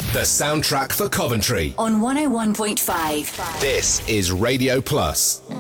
The soundtrack for Coventry on 101.5. This is Radio Plus.